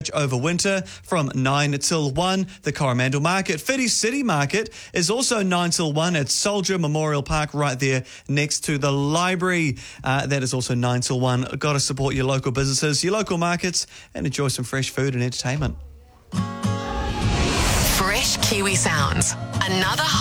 Ipswich over winter from 9 till 1. The Coromandel Market. Whiti City Market is also 9 till 1 at Soldier Memorial Park right there next to the library. That is also 9 till 1. Got to support your local businesses, your local markets, and enjoy some fresh food and entertainment. Fresh Kiwi Sounds. Another